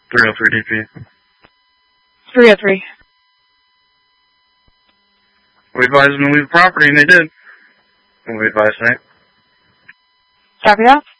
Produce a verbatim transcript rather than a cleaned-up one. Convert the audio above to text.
three oh three D P. three oh three. We advised them to leave the property, and they did. And we advised tonight. Copy that.